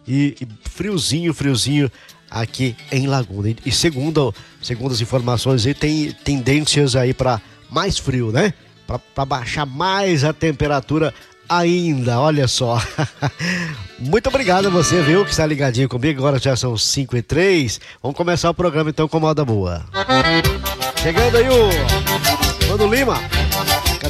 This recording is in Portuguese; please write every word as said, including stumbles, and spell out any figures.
e, e friozinho, friozinho aqui em Laguna. E, e segundo, segundo as informações aí, tem tendências aí para mais frio, né? Para baixar mais a temperatura ainda, olha só. Muito obrigado a você, viu, que está ligadinho comigo. Agora já são cinco e três. Vamos começar o programa então com moda boa. Chegando aí o Mano Lima.